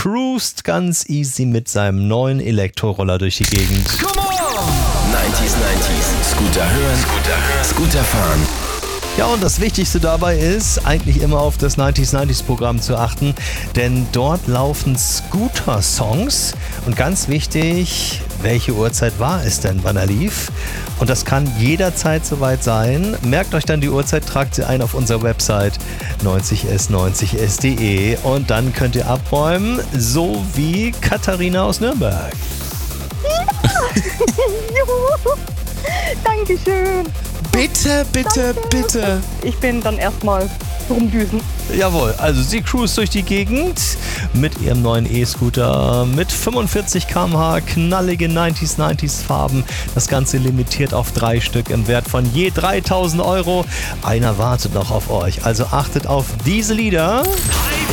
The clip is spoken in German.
cruist ganz easy mit seinem neuen Elektroroller durch die Gegend. Come on! 90s. Scooter hören, Scooter fahren. Ja, und das Wichtigste dabei ist, eigentlich immer auf das 90s-Programm zu achten, denn dort laufen Scooter-Songs und ganz wichtig, welche Uhrzeit war es denn, wann er lief? Und das kann jederzeit soweit sein. Merkt euch dann die Uhrzeit, tragt sie ein auf unserer Website 90s90s.de und dann könnt ihr abräumen, so wie Katharina aus Nürnberg. Juhu. Dankeschön. Bitte. Ich bin dann erstmal rumdüsen. Jawohl, also sie cruist durch die Gegend mit ihrem neuen E-Scooter mit 45 km/h, knallige 90s Farben. Das Ganze limitiert auf 3 Stück im Wert von je 3.000 €. Einer wartet noch auf euch, also achtet auf diese Lieder.